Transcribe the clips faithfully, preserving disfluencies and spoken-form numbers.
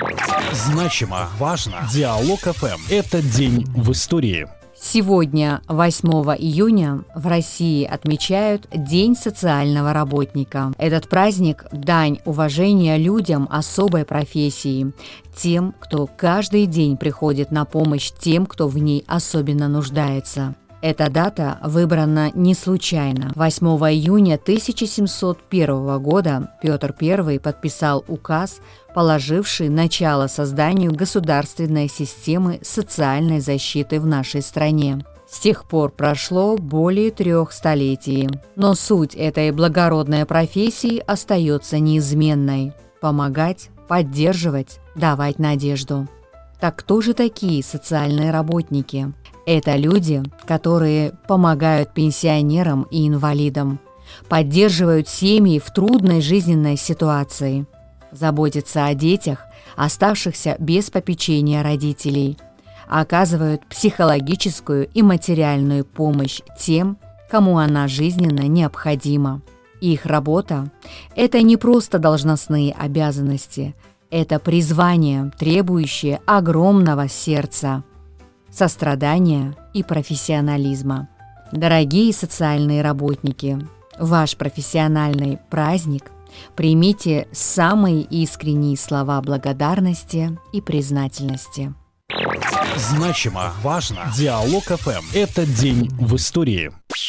Значимо, важно. Диалог эф эм. Это день в истории. Сегодня, восьмого июня, в России отмечают День социального работника. Этот праздник – дань уважения людям особой профессии, тем, кто каждый день приходит на помощь тем, кто в ней особенно нуждается. Эта дата выбрана не случайно. восьмого июня тысяча семьсот первого года Петр Первый подписал указ, положивший начало созданию государственной системы социальной защиты в нашей стране. С тех пор прошло более трех столетий. Но суть этой благородной профессии остается неизменной – помогать, поддерживать, давать надежду. Так кто же такие социальные работники? Это люди, которые помогают пенсионерам и инвалидам, поддерживают семьи в трудной жизненной ситуации, заботятся о детях, оставшихся без попечения родителей, оказывают психологическую и материальную помощь тем, кому она жизненно необходима. Их работа – это не просто должностные обязанности, это призвание, требующее огромного сердца, сострадания и профессионализма. Дорогие социальные работники, ваш профессиональный праздник примите самые искренние слова благодарности и признательности. Значимо, важно. Диалог эф эм. Это день в истории.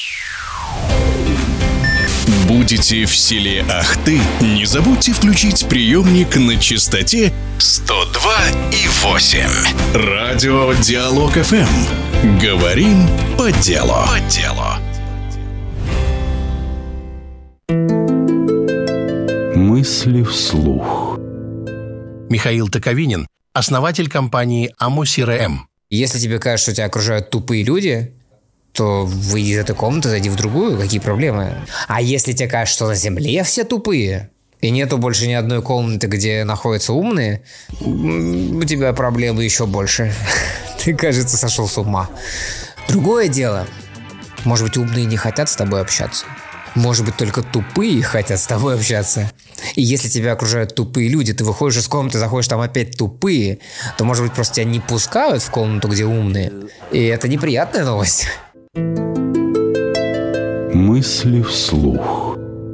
Будете в селе Ахты? Не забудьте включить приемник на частоте сто два и восемь. Радио Диалог эф эм. Говорим по делу. По делу. Мысли вслух. Михаил Токовинин, основатель компании АМО-СИРЭМ. Если тебе кажется, что тебя окружают тупые люди, то выйди из этой комнаты, зайди в другую, какие проблемы? А если тебе кажется, что на Земле все тупые, и нету больше ни одной комнаты, где находятся умные, у тебя проблемы еще больше. Ты, кажется, сошел с ума. Другое дело, может быть, умные не хотят с тобой общаться. Может быть, только тупые хотят с тобой общаться. И если тебя окружают тупые люди, ты выходишь из комнаты, заходишь, там опять тупые, то, может быть, просто тебя не пускают в комнату, где умные. И это неприятная новость. Мысли вслух.